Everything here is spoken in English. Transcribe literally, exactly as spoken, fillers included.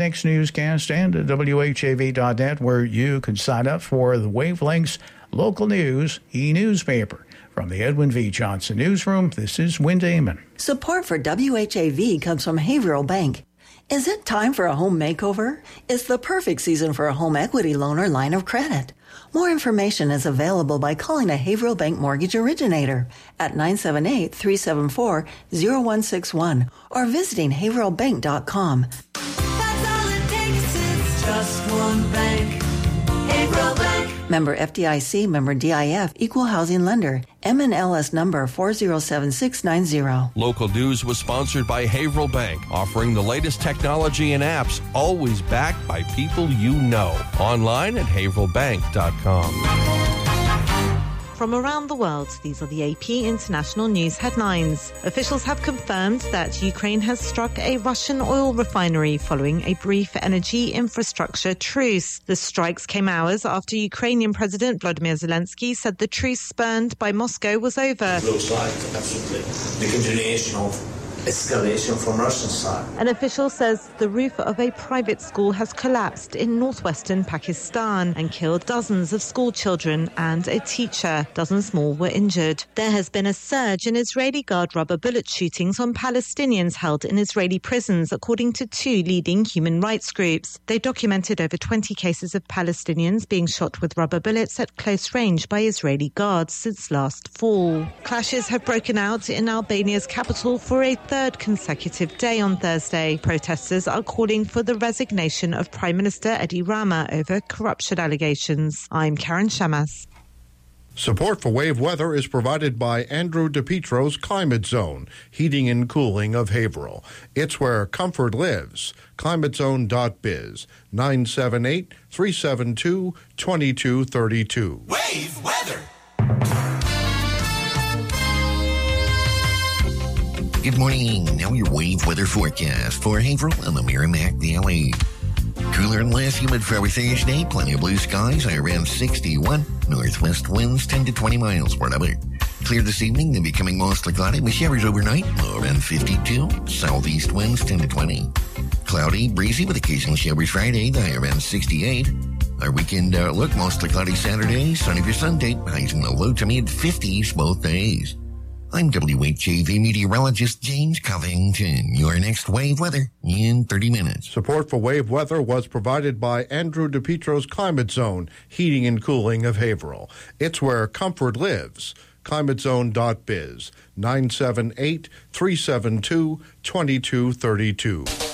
Next newscast and at W H A V dot net, where you can sign up for the Wavelengths Local News e-newspaper. From the Edwin V. Johnson Newsroom, this is Wynn Damon. Support for W H A V comes from Haverhill Bank. Is it time for a home makeover? It's the perfect season for a home equity loan or line of credit. More information is available by calling a Haverhill Bank mortgage originator at nine seven eight, three seven four, zero one six one or visiting haverhill bank dot com. That's all it takes, it's just one bank. Haverhill Bank. Member F D I C, member D I F, equal housing lender. M N L S number four zero seven six nine zero. Local news was sponsored by Haverhill Bank, offering the latest technology and apps, always backed by people you know. Online at haverhill bank dot com. From around the world, these are the A P International News headlines. Officials have confirmed that Ukraine has struck a Russian oil refinery following a brief energy infrastructure truce. The strikes came hours after Ukrainian President Volodymyr Zelensky said the truce spurned by Moscow was over. It looks like absolutely the continuation of escalation from Russian side. An official says the roof of a private school has collapsed in northwestern Pakistan and killed dozens of school children and a teacher. Dozens more were injured. There has been a surge in Israeli guard rubber bullet shootings on Palestinians held in Israeli prisons, according to two leading human rights groups. They documented over twenty cases of Palestinians being shot with rubber bullets at close range by Israeli guards since last fall. Clashes have broken out in Albania's capital for a third consecutive day on Thursday. Protesters are calling for the resignation of Prime Minister Edi Rama over corruption allegations. I'm Karen Shamas. Support for Wave Weather is provided by Andrew DePietro's Climate Zone, heating and cooling of Haverhill. It's where comfort lives. climate zone dot biz, nine seven eight, three seven two, two two three two. Wave Weather. Good morning. Now your wave weather forecast for Haverhill and the Merrimack Valley. Cooler and less humid for our Thursday. Plenty of blue skies. High around sixty-one. Northwest winds ten to twenty miles per hour. Clear this evening, then becoming mostly cloudy with showers overnight. Low around fifty-two. Southeast winds ten to twenty. Cloudy, breezy with occasional showers Friday. High around sixty-eight. Our weekend outlook, mostly cloudy Saturday. Sunny for Sunday. Highs in the low to mid fifties both days. I'm W H A V meteorologist James Covington. Your next wave weather in thirty minutes. Support for Wave Weather was provided by Andrew DePietro's Climate Zone, heating and cooling of Haverhill. It's where comfort lives. climate zone dot biz, nine seven eight, three seven two, two two three two.